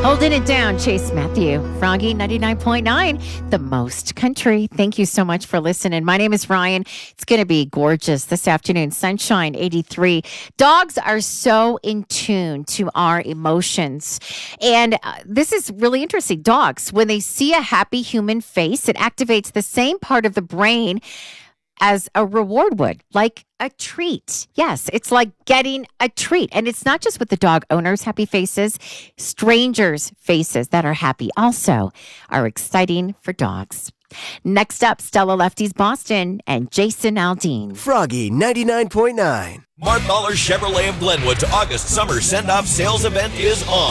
Holding it down, Chase Matthew, Froggy 99.9, the most country. Thank you so much for listening. My name is Ryan. It's going to be gorgeous this afternoon. Sunshine 83. Dogs are so in tune to our emotions. And this is really interesting. Dogs, when they see a happy human face, it activates the same part of the brain as a reward would, like a treat. Yes, it's like getting a treat. And it's not just with the dog owners' happy faces, strangers' faces that are happy also are exciting for dogs. Next up, Stella Lefty's Boston and Jason Aldean. Froggy 99.9. Mark Mahler Chevrolet of Glenwood's August summer send-off sales event is on.